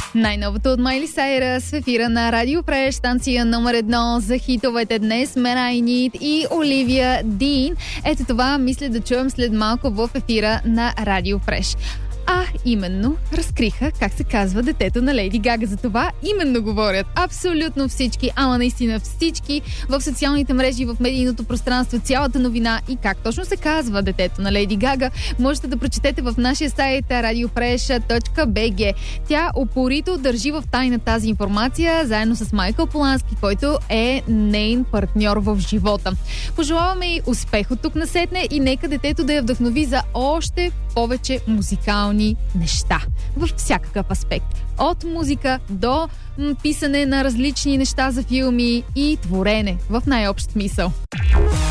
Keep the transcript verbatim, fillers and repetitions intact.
Най-новото от Майли Сайръс в ефира на Радио Фреш, станция номер едно за хитовете днес. Мен I Need и Оливия Дин. Ето това мисля да чуем след малко в ефира на Радио Фреш. А именно, разкриха как се казва детето на Лейди Гага. За това именно говорят абсолютно всички, ама наистина всички в социалните мрежи, в медийното пространство, цялата новина и как точно се казва детето на Лейди Гага, можете да прочетете в нашия сайт радио фреш точка би джи. Тя упорито държи в тайна тази информация, заедно с Майкъл Полански, който е нейн партньор в живота. Пожелаваме й успех от тук насетне и нека детето да я вдъхнови за още повече музикални неща във всякакъв аспект. От музика до м, писане на различни неща за филми и творене в най-общ смисъл.